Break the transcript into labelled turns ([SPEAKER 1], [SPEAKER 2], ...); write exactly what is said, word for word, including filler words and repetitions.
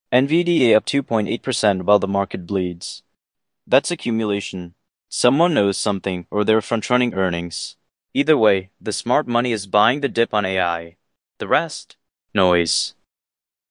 [SPEAKER 1] N V D A up two point eight percent while the market bleeds. That's accumulation. Someone knows something, or they're front-running earnings. Either way, the smart money is buying the dip on A I. The rest? Noise.